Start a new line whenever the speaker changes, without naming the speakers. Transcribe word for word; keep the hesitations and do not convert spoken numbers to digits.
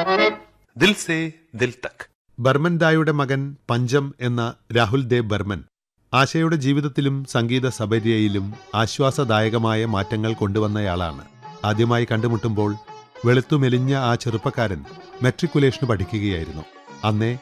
ദിൽ say ദിൽ തക്.
ബർമൻ ദായുടെ മകൻ പഞ്ചം എന്ന രാഹുൽ ദേവ് ബർമൻ ആശയുടെ ജീവിതത്തിലും സംഗീത സബര്യയിലും ആശ്വാസദായകമായ മാറ്റങ്ങൾ കൊണ്ടുവന്നയാളാണ്. ആദ്യമായി കണ്ടുമുട്ടുമ്പോൾ വെളുത്തുമെലിഞ്ഞ ആ ചെറുപ്പക്കാരൻ മെട്രിക്കുലേഷന് പഠിക്കുകയായിരുന്നു. അന്നേ